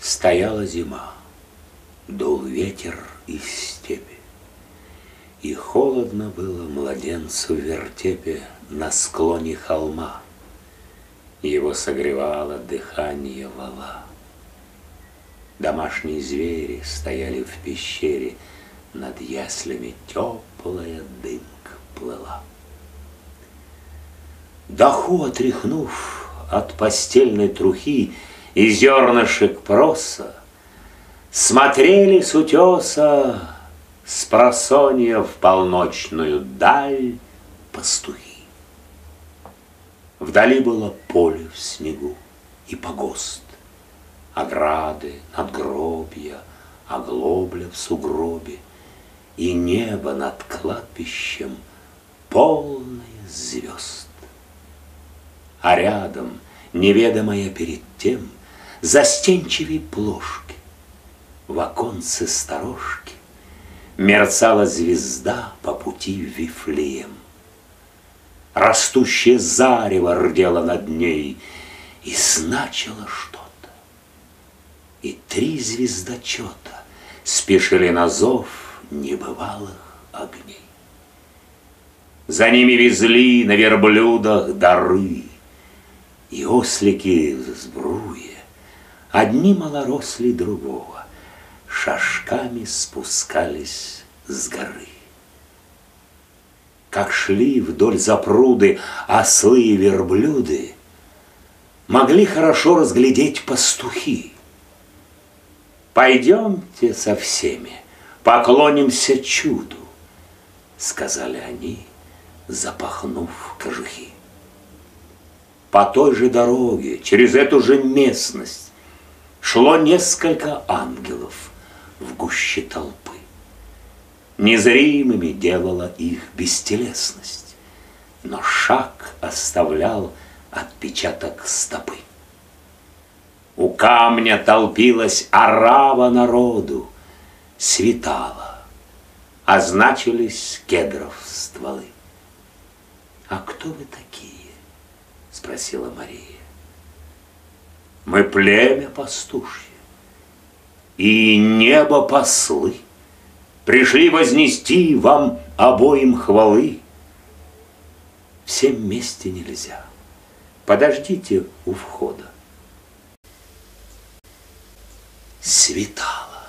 Стояла зима, дул ветер из степи, и холодно было младенцу в вертепе на склоне холма. Его согревало дыхание вала. Домашние звери стояли в пещере, над яслями теплая дымка плыла. Доху отряхнув от постельной трухи и зернышек проса, смотрели с утеса спросонья в полночную даль пастухи. Вдали было поле в снегу и погост, ограды, надгробья, оглобля в сугробе, и небо над кладбищем полное звезд. А рядом, неведомая перед тем, застенчивей плошки, в оконце сторожки мерцала звезда по пути в Вифлеем. Растущее зарево рдело над ней и значило что-то. И 3 звездочета спешили на зов небывалых огней. За ними везли на верблюдах дары, и ослики в сбруе, одни малоросли другого, шажками спускались с горы. Как шли вдоль запруды ослы и верблюды, могли хорошо разглядеть пастухи. «Пойдемте со всеми, поклонимся чуду», — сказали они, запахнув кожухи. По той же дороге, через эту же местность, шло несколько ангелов в гуще толпы. Незримыми делала их бестелесность, но шаг оставлял отпечаток стопы. У камня толпилась орава народу, светало, означились кедров стволы. «А кто вы такие?» — спросила Мария. «Мы племя пастушье и небо послы, пришли вознести вам обоим хвалы. Всем вместе нельзя, подождите у входа». Светало.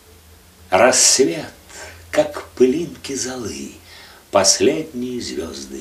Рассвет, как пылинки золы, последние звезды